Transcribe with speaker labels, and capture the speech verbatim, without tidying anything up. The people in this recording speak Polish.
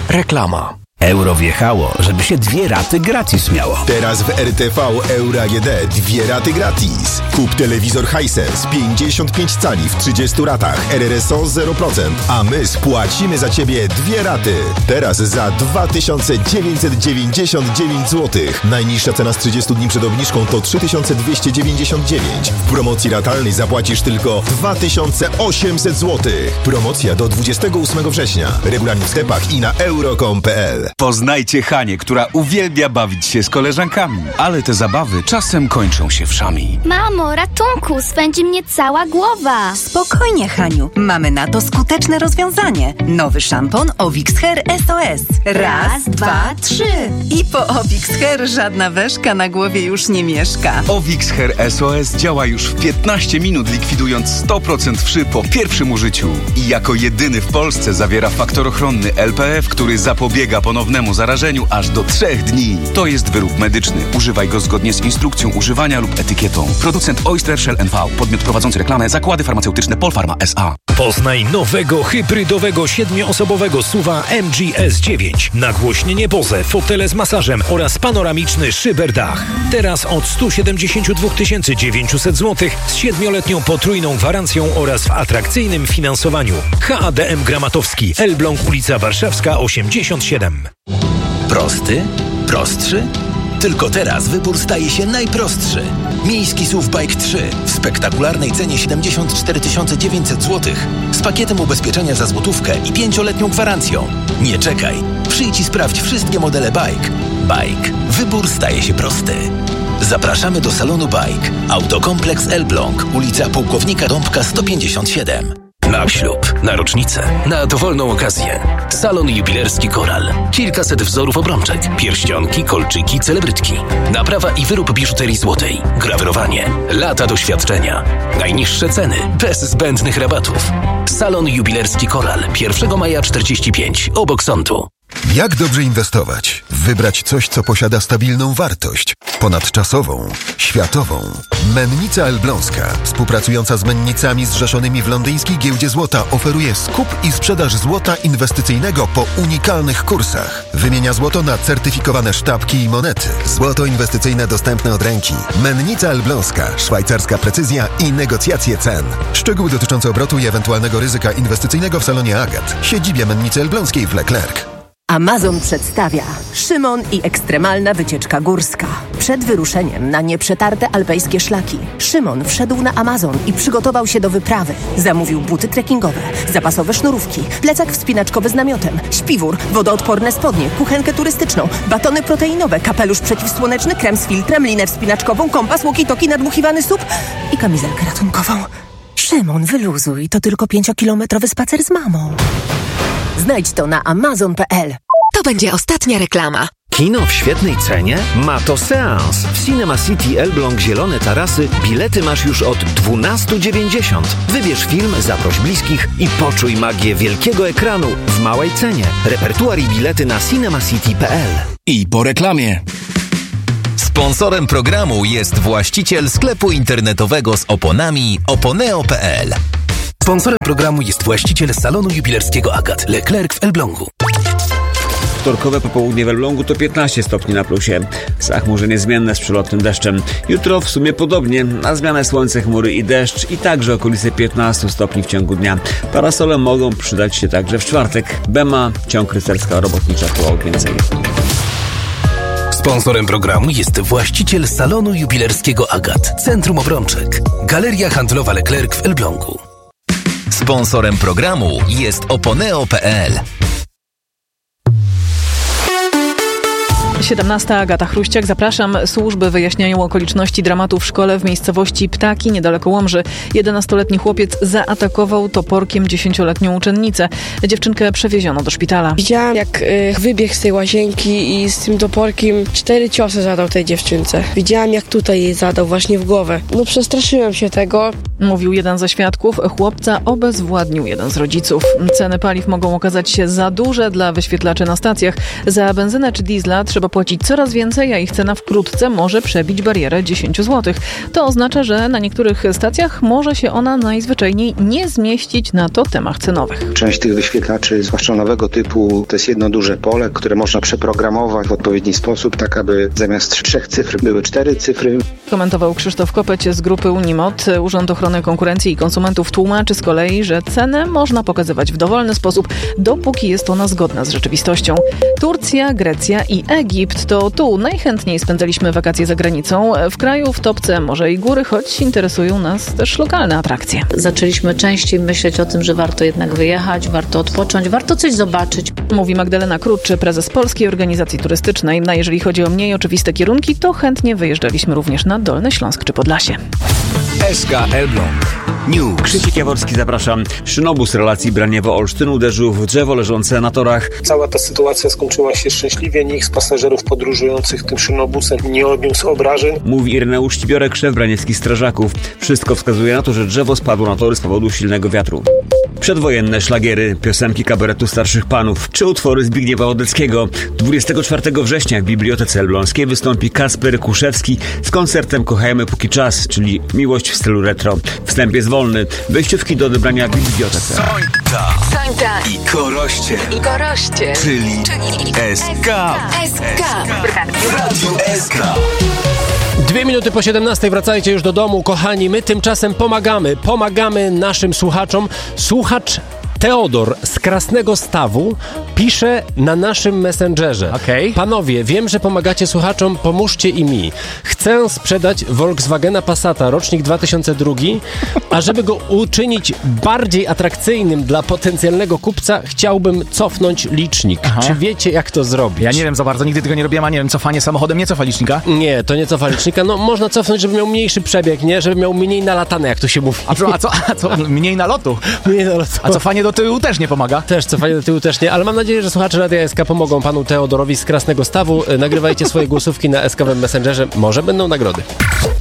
Speaker 1: Reklama.
Speaker 2: Euro wjechało, żeby się dwie raty gratis miało.
Speaker 3: Teraz w R T V Euro A G D dwie raty gratis. Kup telewizor Hisense pięćdziesiąt pięć cali w trzydziestu ratach, R R S O zero procent, a my spłacimy za Ciebie dwie raty. Teraz za dwa tysiące dziewięćset dziewięćdziesiąt dziewięć złotych. Najniższa cena z trzydziestu dni przed obniżką to trzy tysiące dwieście dziewięćdziesiąt dziewięć. W promocji ratalnej zapłacisz tylko dwa tysiące osiemset złotych. Promocja do dwudziestego ósmego września. Regulamin w sklepach i na euro kropka com kropka p l.
Speaker 4: Poznajcie Hanię, która uwielbia bawić się z koleżankami, ale te zabawy czasem kończą się wszami.
Speaker 5: Mamo, ratunku, swędzi mnie cała głowa.
Speaker 6: Spokojnie, Haniu, mamy na to skuteczne rozwiązanie. Nowy szampon Ovix Hair S O S. Raz, dwa, trzy. I po Ovix Hair żadna weszka na głowie już nie mieszka.
Speaker 4: Ovix Hair S O S działa już w piętnaście minut, likwidując sto procent wszy po pierwszym użyciu. I jako jedyny w Polsce zawiera faktor ochronny L P F, który zapobiega ponownemu zarażeniu aż do trzech dni. To jest wyrób medyczny. Używaj go zgodnie z instrukcją używania lub etykietą. Producent Oyster Shell N V. Podmiot prowadzący reklamę. Zakłady farmaceutyczne Polpharma S A.
Speaker 1: Poznaj nowego, hybrydowego, siedmioosobowego SUV-a M G S dziewięć. Nagłośnienie Bose, fotele z masażem oraz panoramiczny szyberdach. Teraz od sto siedemdziesiąt dwa tysiące dziewięćset złotych z siedmioletnią potrójną gwarancją oraz w atrakcyjnym finansowaniu. H A D M Gramatowski, Elbląg, ulica Warszawska osiemdziesiąt siedem.
Speaker 2: Prosty? Prostszy? Tylko teraz wybór staje się najprostszy. Miejski S U V Bike trzy w spektakularnej cenie siedemdziesiąt cztery tysiące dziewięćset złotych z pakietem ubezpieczenia za złotówkę i pięcioletnią gwarancją. Nie czekaj. Przyjdź i sprawdź wszystkie modele Bike. Bike. Wybór staje się prosty. Zapraszamy do salonu Bike. Autokompleks Elbląg, ulica Pułkownika Dąbka sto pięćdziesiąt siedem.
Speaker 7: Na ślub, na rocznicę, na dowolną okazję. Salon jubilerski Koral. Kilkaset wzorów obrączek, pierścionki, kolczyki, celebrytki. Naprawa i wyrób biżuterii złotej. Grawerowanie. Lata doświadczenia. Najniższe ceny, bez zbędnych rabatów. Salon jubilerski Koral. pierwszego maja czterdzieści pięć, obok sądu.
Speaker 3: Jak dobrze inwestować? Wybrać coś, co posiada stabilną wartość, ponadczasową, światową. Mennica Elbląska, współpracująca z mennicami zrzeszonymi w londyńskiej giełdzie złota, oferuje skup i sprzedaż złota inwestycyjnego po unikalnych kursach. Wymienia złoto na certyfikowane sztabki i monety. Złoto inwestycyjne dostępne od ręki. Mennica Elbląska, szwajcarska precyzja i negocjacje cen. Szczegóły dotyczące obrotu i ewentualnego ryzyka inwestycyjnego w salonie Agat, siedzibie Mennicy Elbląskiej w Leclerc.
Speaker 8: Amazon przedstawia Szymon i ekstremalna wycieczka górska. Przed wyruszeniem na nieprzetarte alpejskie szlaki Szymon wszedł na Amazon i przygotował się do wyprawy. Zamówił buty trekkingowe, zapasowe sznurówki, plecak wspinaczkowy z namiotem, śpiwór, wodoodporne spodnie, kuchenkę turystyczną, batony proteinowe, kapelusz przeciwsłoneczny, krem z filtrem, linę wspinaczkową, kompas, walkie-talkie, nadmuchiwany sup i kamizelkę ratunkową. Szymon, wyluzuj, to tylko pięciokilometrowy spacer z mamą. Znajdź to na amazon kropka p l.
Speaker 9: To będzie ostatnia reklama.
Speaker 10: Kino w świetnej cenie? Ma to seans. W Cinema City Elbląg Zielone Tarasy bilety masz już od dwanaście dziewięćdziesiąt. Wybierz film, zaproś bliskich i poczuj magię wielkiego ekranu w małej cenie. Repertuar i bilety na cinemacity kropka p l.
Speaker 4: I po reklamie.
Speaker 11: Sponsorem programu jest właściciel sklepu internetowego z oponami oponeo kropka p l.
Speaker 7: Sponsorem programu jest właściciel salonu jubilerskiego Agat, Leclerc w Elblągu.
Speaker 12: Wtorkowe popołudnie w Elblągu to piętnaście stopni na plusie. Zachmurzenie zmienne z przelotnym deszczem. Jutro w sumie podobnie, na zmianę słońce, chmury i deszcz i także okolice piętnaście stopni w ciągu dnia. Parasole mogą przydać się także w czwartek. Bema, ciąg rycerska robotnicza koło więcej.
Speaker 7: Sponsorem programu jest właściciel salonu jubilerskiego Agat, Centrum Obrączek. Galeria handlowa Leclerc w Elblągu.
Speaker 11: Sponsorem programu jest oponeo kropka p l.
Speaker 13: siedemnasta, Agata Chruściak. Zapraszam. Służby wyjaśniają okoliczności dramatu w szkole w miejscowości Ptaki, niedaleko Łomży. jedenastoletni chłopiec zaatakował toporkiem dziesięcioletnią uczennicę. Dziewczynkę przewieziono do szpitala.
Speaker 14: Widziałam, jak y, wybiegł z tej łazienki i z tym toporkiem cztery ciosy zadał tej dziewczynce. Widziałam, jak tutaj jej zadał, właśnie w głowę. No przestraszyłem się tego.
Speaker 13: Mówił jeden ze świadków. Chłopca obezwładnił jeden z rodziców. Ceny paliw mogą okazać się za duże dla wyświetlaczy na stacjach. Za benzynę czy diesla trzeba trzeba płacić coraz więcej, a ich cena wkrótce może przebić barierę dziesięć złotych. To oznacza, że na niektórych stacjach może się ona najzwyczajniej nie zmieścić na totemach cenowych.
Speaker 15: Część tych wyświetlaczy, zwłaszcza nowego typu, to jest jedno duże pole, które można przeprogramować w odpowiedni sposób, tak aby zamiast trzech cyfr były cztery cyfry.
Speaker 13: Komentował Krzysztof Kopeć z grupy Unimod. Urząd Ochrony Konkurencji i Konsumentów tłumaczy z kolei, że cenę można pokazywać w dowolny sposób, dopóki jest ona zgodna z rzeczywistością. Turcja, Grecja i Egipt to tu najchętniej spędzaliśmy wakacje za granicą. W kraju w topce Morze i Góry, choć interesują nas też lokalne atrakcje.
Speaker 16: Zaczęliśmy częściej myśleć o tym, że warto jednak wyjechać, warto odpocząć, warto coś zobaczyć.
Speaker 13: Mówi Magdalena Krucz, prezes Polskiej Organizacji Turystycznej. A jeżeli chodzi o mniej oczywiste kierunki, to chętnie wyjeżdżaliśmy również na Dolny Śląsk czy Podlasie.
Speaker 11: S K Elbląg News.
Speaker 12: Krzysiek Jaworski, zapraszam. Szynobus relacji Braniewo-Olsztyn uderzył w drzewo leżące na torach.
Speaker 17: Cała ta sytuacja skończyła się szczęśliwie. Nikt z pasażerów podróżujących tym szynobusem nie odniósł obrażeń.
Speaker 12: Mówi Ireneusz Ścibiorek, szef branieckich strażaków. Wszystko wskazuje na to, że drzewo spadło na tory z powodu silnego wiatru. Przedwojenne szlagiery, piosenki kabaretu starszych panów czy utwory Zbigniewa Odeckiego. dwudziestego czwartego września w Bibliotece Elbląskiej wystąpi Kasper Kuszewski z koncertem Kochajmy póki czas, czyli miłość w stylu retro. Wstęp jest wolny. Wejściówki do odebrania w bibliotece.
Speaker 11: Sońta.
Speaker 9: Sońta.
Speaker 11: I Koroście.
Speaker 9: I Koroście.
Speaker 11: Czyli,
Speaker 9: Czyli
Speaker 11: S K.
Speaker 9: S K.
Speaker 11: W Radiu S K.
Speaker 18: Dwie minuty po siedemnastej, wracajcie już do domu, kochani. My tymczasem pomagamy, pomagamy naszym słuchaczom. Słuchacz Teodor z Krasnego Stawu pisze na naszym Messengerze.
Speaker 19: Okay.
Speaker 18: Panowie, wiem, że pomagacie słuchaczom, pomóżcie i mi. Chcę sprzedać Volkswagena Passata, rocznik dwa tysiące drugi, a żeby go uczynić bardziej atrakcyjnym dla potencjalnego kupca, chciałbym cofnąć licznik. Aha. Czy wiecie, jak to zrobić?
Speaker 19: Ja nie wiem za bardzo, nigdy tego nie robiłem, a nie wiem, cofanie samochodem nie cofa licznika?
Speaker 18: Nie, to nie cofa licznika. No, można cofnąć, żeby miał mniejszy przebieg, nie? Żeby miał mniej nalatane, jak to się mówi.
Speaker 19: A co, a co, a co? Mniej nalotu?
Speaker 18: Mniej nalotu.
Speaker 19: A cofanie do tyłu też nie pomaga?
Speaker 18: Też, cofanie do tyłu też nie, ale mam nadzieję, że słuchacze Radia S K pomogą panu Teodorowi z Krasnego Stawu. Nagrywajcie swoje głosówki na S K-owym Messengerze. Może będą nagrody.